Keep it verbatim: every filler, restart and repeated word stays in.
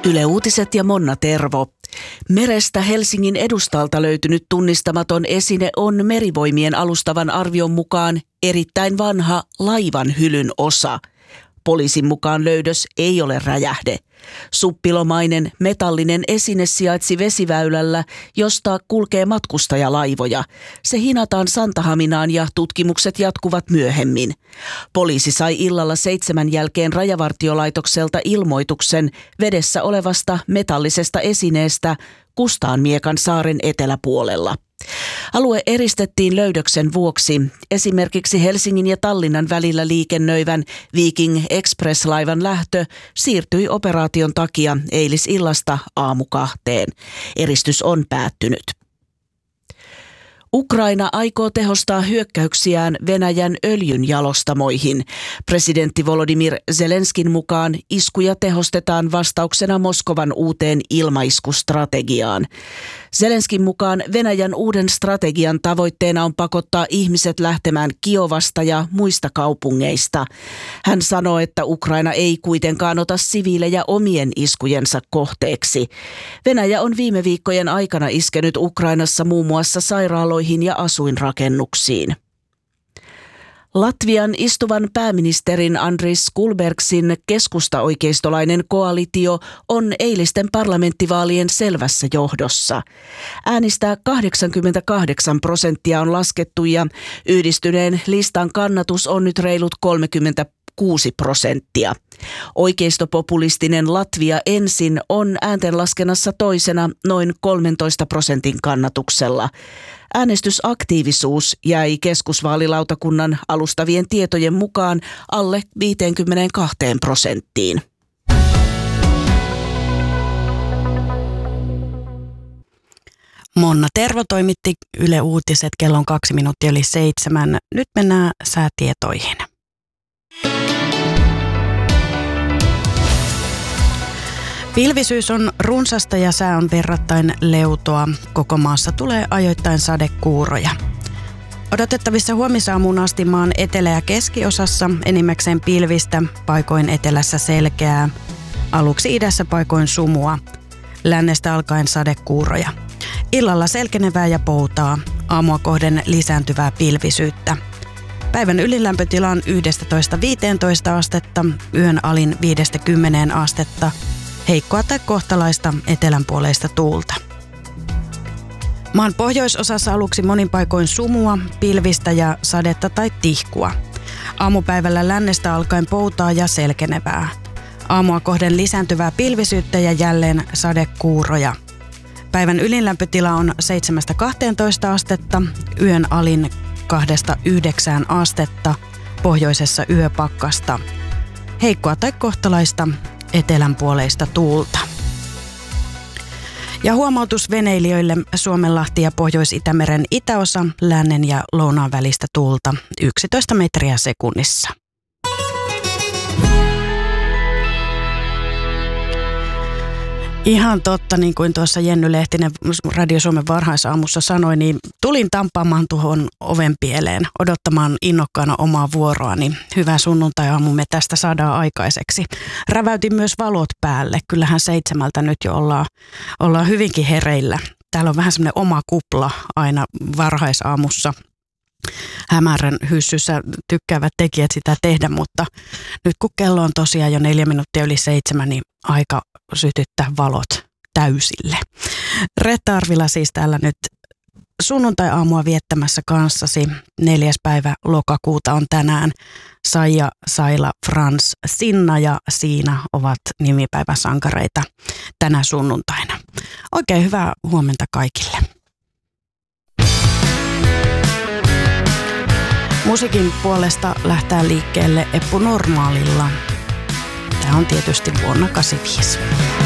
Yle Uutiset ja Monna Tervo. Merestä Helsingin edustalta löytynyt tunnistamaton esine on Merivoimien alustavan arvion mukaan erittäin vanha laivan hylyn osa. Poliisin mukaan löydös ei ole räjähde. Suppilomainen metallinen esine sijaitsi vesiväylällä, josta kulkee matkustajalaivoja. Se hinataan Santahaminaan ja tutkimukset jatkuvat myöhemmin. Poliisi sai illalla seitsemän jälkeen Rajavartiolaitokselta ilmoituksen vedessä olevasta metallisesta esineestä Kustaanmiekan saaren eteläpuolella. Alue eristettiin löydöksen vuoksi. Esimerkiksi Helsingin ja Tallinnan välillä liikennöivän Viking Express-laivan lähtö siirtyi operaation takia eilisillasta aamukahteen. Eristys on päättynyt. Ukraina aikoo tehostaa hyökkäyksiään Venäjän öljynjalostamoihin. Presidentti Volodymyr Zelenskin mukaan iskuja tehostetaan vastauksena Moskovan uuteen ilmaiskustrategiaan. Zelenskin mukaan Venäjän uuden strategian tavoitteena on pakottaa ihmiset lähtemään Kiovasta ja muista kaupungeista. Hän sanoo, että Ukraina ei kuitenkaan ota siviilejä omien iskujensa kohteeksi. Venäjä on viime viikkojen aikana iskenyt Ukrainassa muun muassa sairaaloihin ja asuinrakennuksiin. Latvian istuvan pääministerin Andris Kulbergsin keskusta-oikeistolainen koalitio on eilisten parlamenttivaalien selvässä johdossa. Äänistä kahdeksankymmentäkahdeksan prosenttia on laskettu ja yhdistyneen listan kannatus on nyt reilut kolmekymmentäkuusi prosenttia. Oikeistopopulistinen Latvia ensin on ääntenlaskennassa toisena noin kolmentoista prosentin kannatuksella. Äänestysaktiivisuus jäi keskusvaalilautakunnan alustavien tietojen mukaan alle viisikymmentäkaksi prosenttiin. Monna Tervo toimitti Yle Uutiset kellon kaksi minuuttia yli seitsemän. Nyt mennään säätietoihin. Pilvisyys on runsasta ja sää on verrattain leutoa. Koko maassa tulee ajoittain sadekuuroja. Odotettavissa huomisaamuun asti maan etelä- ja keskiosassa enimmäkseen pilvistä, paikoin etelässä selkeää. Aluksi idässä paikoin sumua. Lännestä alkaen sadekuuroja. Illalla selkenevää ja poutaa. Aamua kohden lisääntyvää pilvisyyttä. Päivän ylilämpötila on yksitoista viisitoista astetta, yön alin viidestä kymmeneen astetta. Heikkoa tai kohtalaista etelänpuoleista tuulta. Maan pohjoisosassa aluksi monin paikoin sumua, pilvistä ja sadetta tai tihkua. Aamupäivällä lännestä alkaen poutaa ja selkenevää. Aamua kohden lisääntyvää pilvisyyttä ja jälleen sadekuuroja. Päivän ylinlämpötila on seitsemästä kahteentoista astetta, yön alin kahdesta yhdeksään astetta, pohjoisessa yöpakkasta. Heikkoa tai kohtalaista etelänpuoleista tuulta. Ja huomautus veneilijöille: Suomenlahti ja Pohjois-Itämeren itäosa, lännen ja lounaan välistä tuulta yksitoista metriä sekunnissa. Ihan totta, niin kuin tuossa Jenny Lehtinen Radio Suomen varhaisaamussa sanoi, niin tulin tampaamaan tuohon ovenpieleen odottamaan innokkaana omaa vuoroani. Hyvä sunnuntai-aamu me tästä saadaan aikaiseksi. Räväytin myös valot päälle. Kyllähän seitsemältä nyt jo ollaan, ollaan hyvinkin hereillä. Täällä on vähän semmoinen oma kupla aina varhaisaamussa. Hämärän hyssyssä tykkäävät tekijät sitä tehdä, mutta nyt kun kello on tosiaan jo neljä minuuttia yli seitsemän, niin aika sytyttää valot täysille. Reetta Arvila siis täällä nyt sunnuntai-aamua viettämässä kanssasi. Neljäs päivä lokakuuta on tänään. Saija, Saila, Frans, Sinna ja Siina ovat nimipäiväsankareita tänä sunnuntaina. Oikein hyvää huomenta kaikille. Musiikin puolesta lähtee liikkeelle Eppu Normaalilla. Tämä on tietysti vuonna kahdeksankymmentäviisi.